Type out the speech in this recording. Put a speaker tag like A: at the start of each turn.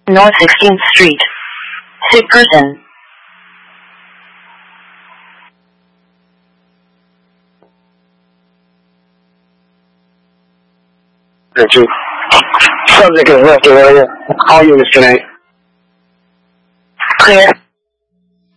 A: North 16th Street. Sick person.
B: Subject is left area. All units tonight.
A: Clear.